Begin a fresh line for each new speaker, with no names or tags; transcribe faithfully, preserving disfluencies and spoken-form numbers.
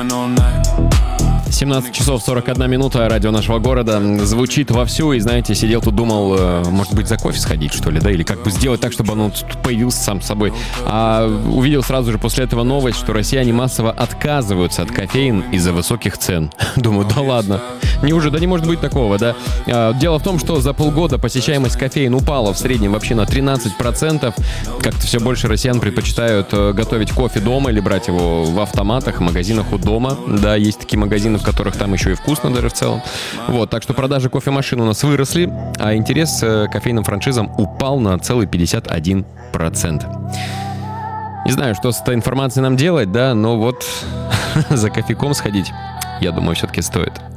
семнадцать часов сорок одна минута, радио нашего города звучит вовсю, и, знаете, сидел тут, думал, может быть, за кофе сходить, что ли, да, или как бы сделать так, чтобы он появился сам собой. А увидел сразу же после этого новость, что россияне массово отказываются от кофеин из-за высоких цен. Думаю, да ладно, неужели, да не может быть такого, да? Дело в том, что за полгода посещаемость кофеин упала в среднем вообще на тринадцать процентов. Как-то все больше россиян предпочитают готовить кофе дома или брать его в автоматах, в магазинах у дома. Да, есть такие магазины, в которых там еще и вкусно даже в целом. Вот, так что продажи кофемашин у нас выросли, а интерес к кофейным франшизам упал на целый пятьдесят один процент. Не знаю, что с этой информацией нам делать, да, но вот за кофейком сходить, я думаю, все-таки стоит.